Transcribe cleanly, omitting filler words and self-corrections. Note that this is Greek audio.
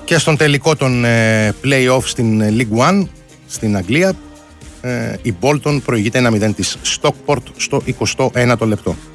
Και στον τελικό των play-off στην League One στην Αγγλία, η Bolton προηγείται 1-0 της Stockport στο 21ο λεπτό.